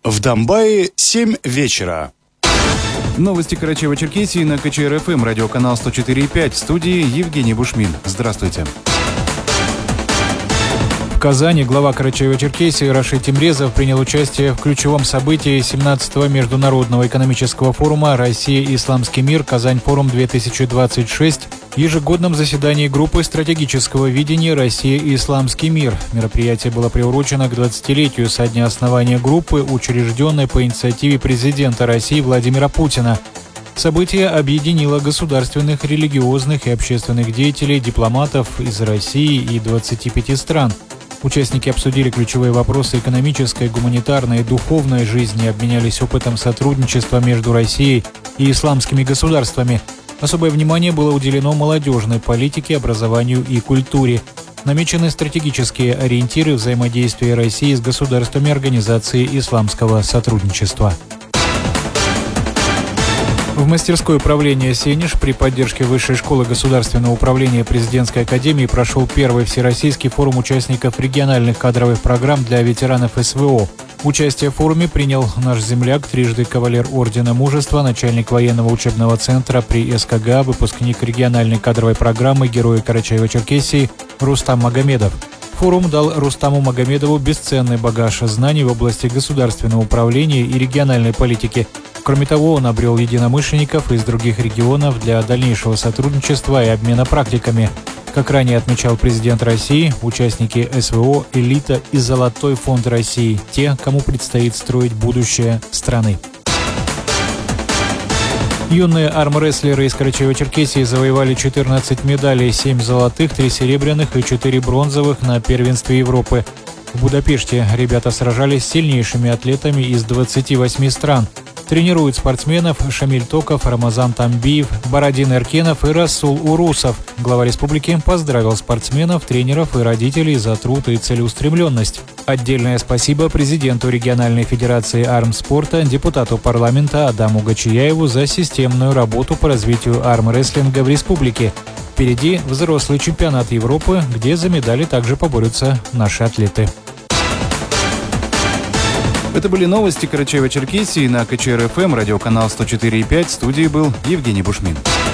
В Домбае 7 вечера. Новости Карачаево-Черкесии на КЧР-ФМ, радиоканал 104,5. В студии Евгений Бушмин. Здравствуйте. В Казани глава Карачаево-Черкесии Рашид Тимрезов принял участие в ключевом событии 17-го Международного экономического форума «Россия и исламский мир. Казань-форум-2026», ежегодном заседании группы стратегического видения «Россия и исламский мир». Мероприятие было приурочено к 20-летию со дня основания группы, учрежденной по инициативе президента России Владимира Путина. Событие объединило государственных, религиозных и общественных деятелей, дипломатов из России и 25 стран. Участники обсудили ключевые вопросы экономической, гуманитарной и духовной жизни, обменялись опытом сотрудничества между Россией и исламскими государствами. Особое внимание было уделено молодежной политике, образованию и культуре. Намечены стратегические ориентиры взаимодействия России с государствами Организации исламского сотрудничества. В мастерской управления «Сенеж» при поддержке Высшей школы государственного управления Президентской академии прошел первый всероссийский форум участников региональных кадровых программ для ветеранов СВО. Участие в форуме принял наш земляк, трижды кавалер Ордена Мужества, начальник военного учебного центра при СКГА, выпускник региональной кадровой программы «Герои Карачаево-Черкесии» Рустам Магомедов. Форум дал Рустаму Магомедову бесценный багаж знаний в области государственного управления и региональной политики. Кроме того, он обрел единомышленников из других регионов для дальнейшего сотрудничества и обмена практиками. Как ранее отмечал президент России, участники СВО – элита и золотой фонд России, те, кому предстоит строить будущее страны. Юные армрестлеры из Карачаево-Черкесии завоевали 14 медалей, 7 золотых, 3 серебряных и 4 бронзовых на первенстве Европы. В Будапеште ребята сражались с сильнейшими атлетами из 28 стран. Тренируют спортсменов Шамиль Токов, Рамазан Тамбиев, Бородин Эркенов и Расул Урусов. Глава республики поздравил спортсменов, тренеров и родителей за труд и целеустремленность. Отдельное спасибо президенту региональной федерации армспорта, депутату парламента Адаму Гачияеву за системную работу по развитию армрестлинга в республике. Впереди взрослый чемпионат Европы, где за медали также поборются наши атлеты. Это были новости Карачаево-Черкесии на КЧР-ФМ, радиоканал 104,5. В студии был Евгений Бушмин.